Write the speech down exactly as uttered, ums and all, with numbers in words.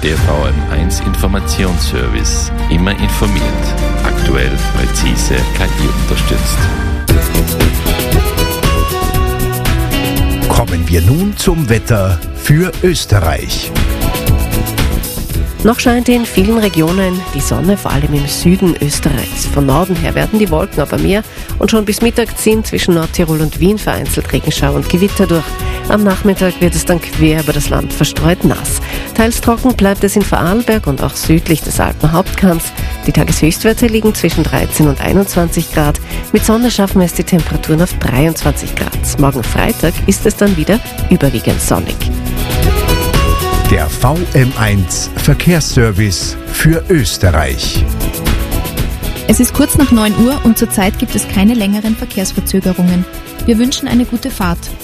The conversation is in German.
Der V M eins Informationsservice. Immer informiert. Aktuell, präzise, K I unterstützt. Kommen wir nun zum Wetter für Österreich. Noch scheint in vielen Regionen die Sonne, vor allem im Süden Österreichs. Von Norden her werden die Wolken aber mehr und schon bis Mittag ziehen zwischen Nordtirol und Wien vereinzelt Regenschauer und Gewitter durch. Am Nachmittag wird es dann quer über das Land verstreut nass. Teils trocken bleibt es in Vorarlberg und auch südlich des Alpenhauptkamms. Die Tageshöchstwerte liegen zwischen dreizehn und einundzwanzig Grad. Mit Sonne schaffen es die Temperaturen auf dreiundzwanzig Grad. Morgen Freitag ist es dann wieder überwiegend sonnig. Der V M eins Verkehrsservice für Österreich. Es ist kurz nach neun Uhr und zurzeit gibt es keine längeren Verkehrsverzögerungen. Wir wünschen eine gute Fahrt.